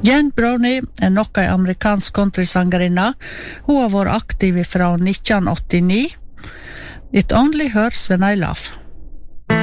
Jen Brownie nok ei amerikansk countrysangerinne. Hun har vært aktiv fra 1989. It only hurts when I laugh.